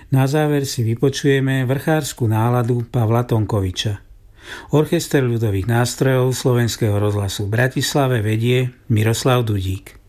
Na záver si vypočujeme vrchárskú náladu Pavla Tonkoviča. Orchester ľudových nástrojov Slovenského rozhlasu v Bratislave vedie Miroslav Dudík.